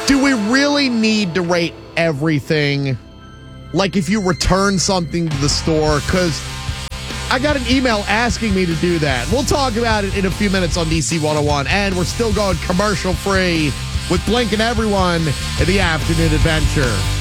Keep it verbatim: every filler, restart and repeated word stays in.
Do we really need to rate everything? Like if you return something to the store? Because I got an email asking me to do that. We'll talk about it in a few minutes on D C one oh one. And we're still going commercial free with Blink and Everyone in the Afternoon Adventure.